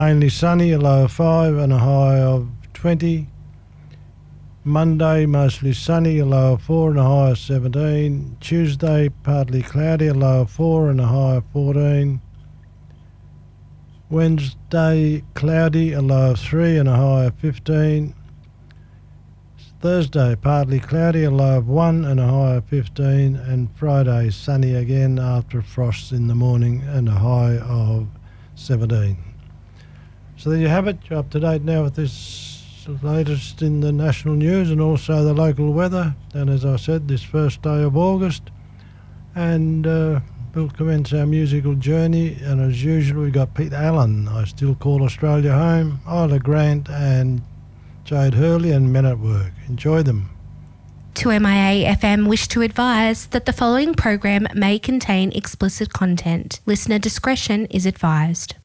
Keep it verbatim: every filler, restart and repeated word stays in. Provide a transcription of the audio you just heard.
Mainly sunny, a low of five and a high of twenty. Monday, mostly sunny, a low of four and a high of seventeen. Tuesday, partly cloudy, a low of four and a high of fourteen. Wednesday, cloudy, a low of three and a high of fifteen. Thursday, partly cloudy, a low of one and a high of fifteen. And Friday, sunny again after frosts in the morning and a high of seventeen. So there you have it. You're up to date now with this latest in the national news and also the local weather. And as I said, this first day of August. And uh, we'll commence our musical journey. And as usual, we've got Pete Allen, I Still Call Australia Home, Isla Grant and Jade Hurley and Men at Work. Enjoy them. two M I A F M wish to advise that the following program may contain explicit content. Listener discretion is advised.